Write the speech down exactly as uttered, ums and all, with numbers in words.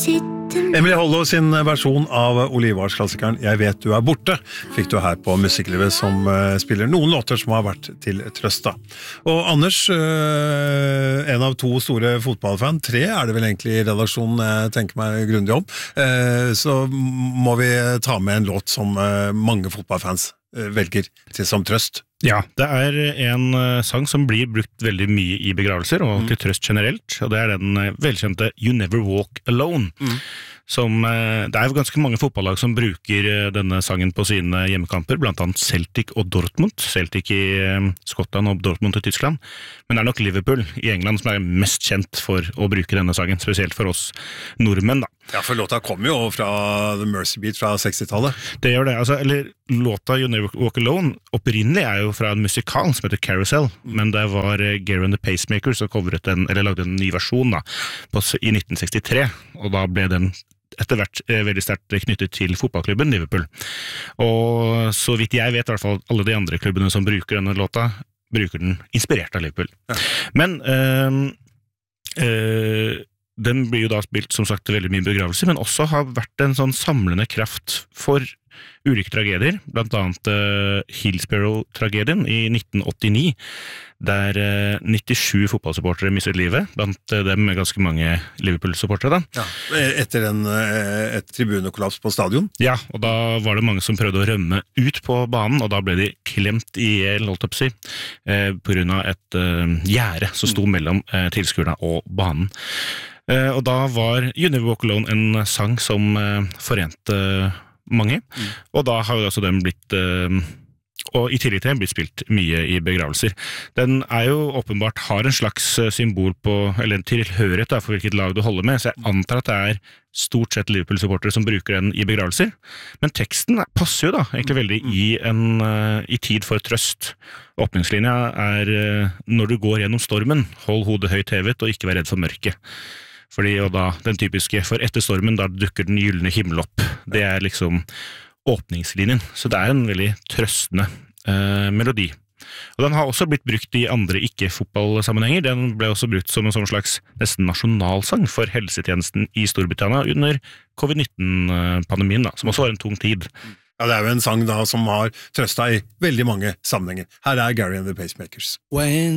Emilie Hollo sin versjon av Olivars-klassikeren «Jeg vet du er borte» fikk du her på Musikklivet, som uh, spiller noen låter som har vært til trøst da. Og Anders, uh, en av to store fotballfan, tre er det vel egentlig i redaksjonen jeg tenker meg grundig om, uh, så må vi ta med en låt som uh, mange fotballfans uh, velger til som trøst. Ja, det er en uh, sang som blir brukt veldig mye i begravelser og til trøst generelt, og det er den uh, velkjente You Never Walk Alone. Mm. Som, uh, det er jo ganske mange fotballag som bruker uh, denne sangen på sine hjemmekamper, blant annet Celtic og Dortmund. Celtic i uh, Skottland og Dortmund i Tyskland. Men det er nok Liverpool i England som er mest kjent for å bruke denne sangen, spesielt for oss nordmenn da. Ja, for låta kommer jo fra The Mercy Beat fra sekstitallet. Det gjør det, altså, eller låta You Never Walk Alone opprinnelig er jo fra en musikal som heter Carousel, mm. men det var uh, Gary and the Pacemakers som coveret en, eller lagde en ny versjon da, på, i nitten sekstitre, og da ble den etter hvert eh, veldig sterkt knyttet til fotballklubben Liverpool. Og så vidt jeg vet, i hvert fall alle de andre klubbene som bruker denne låta, bruker den inspirert av Liverpool. Ja. Men øh, øh, den blir jo da spilt som sagt veldig mye begravelser, men også har vært en sånn samlende kraft for ulike tragedier, blant annet uh, Hillsborough-tragedien i nitten åttini, der uh, nittisju fotballsupportere mistet livet, blant uh, dem med ganske mange Liverpool-supportere. Da. Ja, etter en, et tribunekollaps på stadion? Ja, og da var det mange som prøvde å rømme ut på banen, og da ble de klemt i autopsi uh, på grunn av et uh, gjerde som sto mellom uh, tilskuerne og banen. Uh, og da var You Never Walk Alone en sang som uh, forente uh, mange, mm. og da har jo også den blitt uh, og i tillegg til den blitt spilt mye i begravelser. Den er jo åpenbart har en slags symbol på, eller en tilhørighet da, for hvilket lag du holder med, så jeg antar at det er stort sett Liverpool-supportere som bruker den i begravelser, men teksten passer jo da egentlig veldig i, en, uh, i tid for trøst. Åpningslinja er uh, når du går gjennom stormen, hold hodet høyt hevet og ikke vær redd for mørket. Fordi, og da, den typiske, for etter stormen, da dukker den gyllene himmel opp. Det er liksom åpningslinjen. Så det er en veldig trøstende eh, melodi. Og den har også blitt brukt i andre ikke-fotballsammenhenger. Den ble også brukt som en sånn slags nesten nasjonalsang for helsetjenesten i Storbritannia under covid nitten-pandemien, da, som også var en tung tid. Ja, det er jo en sang da som har trøstet i veldig mange sammenhenger. Her er Gary and the Pacemakers. When